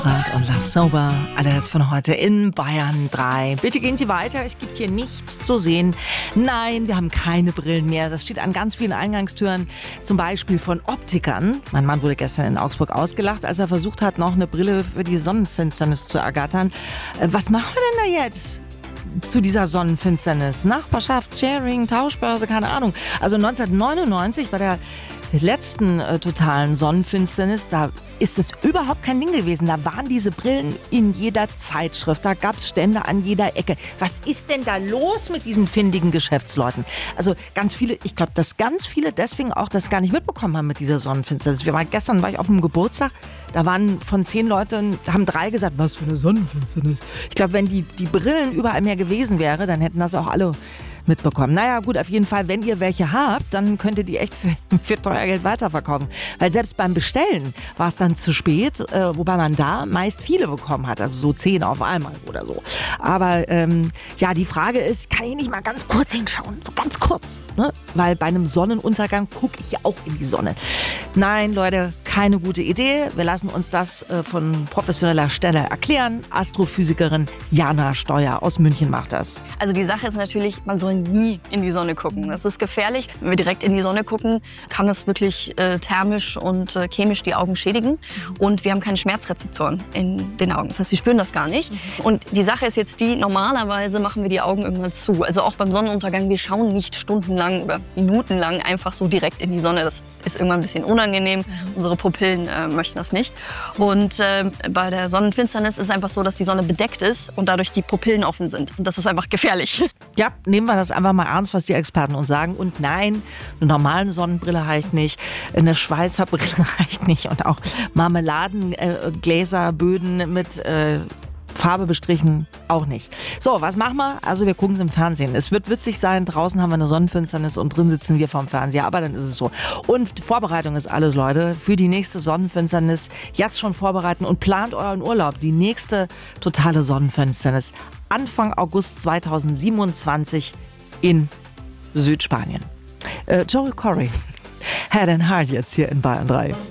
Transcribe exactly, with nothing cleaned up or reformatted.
Hard und Love Sober, alles von heute in Bayern drei. Bitte gehen Sie weiter, es gibt hier nichts zu sehen. Nein, wir haben keine Brillen mehr. Das steht an ganz vielen Eingangstüren, zum Beispiel von Optikern. Mein Mann wurde gestern in Augsburg ausgelacht, als er versucht hat, noch eine Brille für die Sonnenfinsternis zu ergattern. Was machen wir denn da jetzt zu dieser Sonnenfinsternis? Nachbarschaft, Sharing, Tauschbörse, keine Ahnung. Also neunzehnhundertneunundneunzig bei der letzten äh, totalen Sonnenfinsternis, da ist es überhaupt kein Ding gewesen. Da waren diese Brillen in jeder Zeitschrift. Da gab es Stände an jeder Ecke. Was ist denn da los mit diesen findigen Geschäftsleuten? Also ganz viele, ich glaube, dass ganz viele deswegen auch das gar nicht mitbekommen haben mit dieser Sonnenfinsternis. Wir waren, gestern war ich auf einem Geburtstag, da waren von zehn Leuten, haben drei gesagt, was für eine Sonnenfinsternis. Ich glaube, wenn die, die Brillen überall mehr gewesen wäre, dann hätten das auch alle mitbekommen. Naja, gut, auf jeden Fall, wenn ihr welche habt, dann könnt ihr die echt für, für teuer Geld weiterverkaufen. Weil selbst beim Bestellen war es dann zu spät, äh, wobei man da meist viele bekommen hat, also so zehn auf einmal oder so. Aber ähm, ja, die Frage ist, kann ich nicht mal ganz kurz hinschauen? So ganz kurz, ne? Weil bei einem Sonnenuntergang gucke ich ja auch in die Sonne. Nein, Leute, keine gute Idee. Wir lassen uns das äh, von professioneller Stelle erklären. Astrophysikerin Jana Steuer aus München macht das. Also die Sache ist natürlich, man soll nie in die Sonne gucken. Das ist gefährlich. Wenn wir direkt in die Sonne gucken, kann es wirklich äh, thermisch und äh, chemisch die Augen schädigen. Und wir haben keine Schmerzrezeptoren in den Augen. Das heißt, wir spüren das gar nicht. Und die Sache ist jetzt die, normalerweise machen wir die Augen irgendwann zu. Also auch beim Sonnenuntergang, wir schauen nicht stundenlang oder minutenlang einfach so direkt in die Sonne. Das ist irgendwann ein bisschen unangenehm. Unsere Pupillen äh, möchten das nicht. Und äh, bei der Sonnenfinsternis ist es einfach so, dass die Sonne bedeckt ist und dadurch die Pupillen offen sind. Und das ist einfach gefährlich. Ja, nehmen wir das einfach mal ernst, was die Experten uns sagen. Und nein, eine normale Sonnenbrille reicht nicht, eine Schweizer Brille reicht nicht und auch Marmeladengläser, äh, Böden mit äh, Farbe bestrichen auch nicht. So, was machen wir? Also wir gucken es im Fernsehen. Es wird witzig sein, draußen haben wir eine Sonnenfinsternis und drin sitzen wir vorm Fernseher, aber dann ist es so. Und Vorbereitung ist alles, Leute, für die nächste Sonnenfinsternis. Jetzt schon vorbereiten und plant euren Urlaub. Die nächste totale Sonnenfinsternis Anfang August zweitausendsiebenundzwanzig in Südspanien. Äh, Joel Corey, Head and Heart jetzt hier in Bayern drei.